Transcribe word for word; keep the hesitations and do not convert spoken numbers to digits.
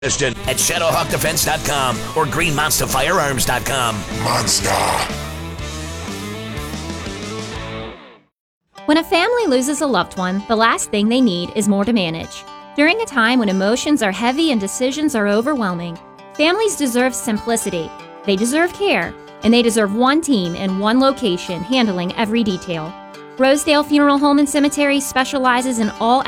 at shadowhawk defense dot com or green monster firearms dot com. Monster. When a family loses a loved one, the last thing they need is more to manage. During a time when emotions are heavy and decisions are overwhelming, families deserve simplicity, they deserve care, and they deserve one team in one location handling every detail. Rosedale Funeral Home and Cemetery specializes in all